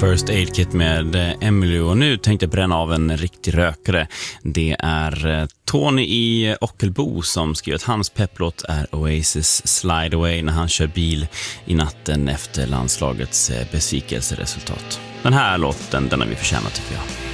First Aid Kit med Emily, och nu tänkte jag bränna av en riktig rökare. Det är Tony i Ockelbo som skriver att hans pepplåt är Oasis Slide Away när han kör bil i natten efter landslagets besvikelseresultat. Den här låten, den har vi förtjänat tycker jag.